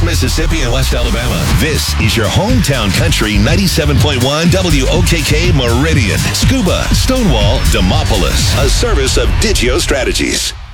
Mississippi and West Alabama. This is your hometown country 97.1 WOKK Meridian, Scuba, Stonewall, Demopolis. A service of Digio Strategies.